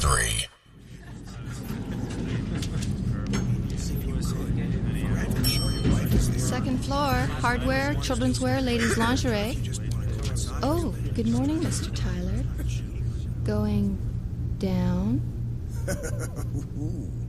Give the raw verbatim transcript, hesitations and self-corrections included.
three. Second floor, hardware, children's wear, ladies' lingerie. Oh, good morning, Mister Tyler. Going down?